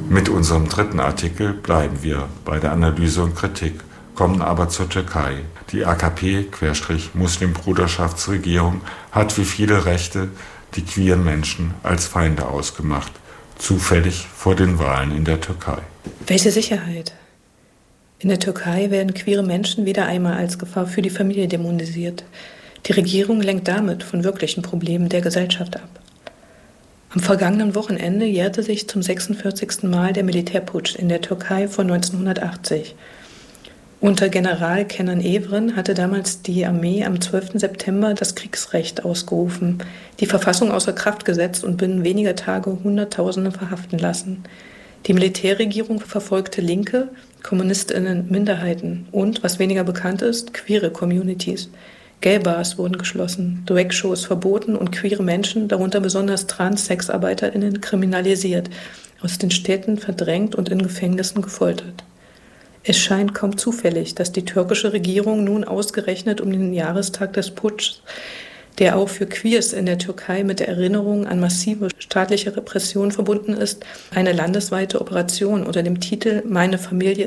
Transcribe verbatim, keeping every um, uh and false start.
Mit unserem dritten Artikel bleiben wir bei der Analyse und Kritik, kommen aber zur Türkei. Die A K P-Muslimbruderschaftsregierung hat wie viele Rechte die queeren Menschen als Feinde ausgemacht, zufällig vor den Wahlen in der Türkei. Welche Sicherheit? In der Türkei werden queere Menschen wieder einmal als Gefahr für die Familie dämonisiert. Die Regierung lenkt damit von wirklichen Problemen der Gesellschaft ab. Am vergangenen Wochenende jährte sich zum sechsundvierzigsten Mal der Militärputsch in der Türkei von neunzehnhundertachtzig. Unter General Kenan Evren hatte damals die Armee am zwölften September das Kriegsrecht ausgerufen, die Verfassung außer Kraft gesetzt und binnen weniger Tage Hunderttausende verhaften lassen. Die Militärregierung verfolgte Linke, KommunistInnen, Minderheiten und, was weniger bekannt ist, queere Communities. Gay-Bars wurden geschlossen, Drag-Shows verboten und queere Menschen, darunter besonders Trans-SexarbeiterInnen, kriminalisiert, aus den Städten verdrängt und in Gefängnissen gefoltert. Es scheint kaum zufällig, dass die türkische Regierung nun ausgerechnet um den Jahrestag des Putschs, der auch für Queers in der Türkei mit der Erinnerung an massive staatliche Repression verbunden ist, eine landesweite Operation unter dem Titel »Meine Familie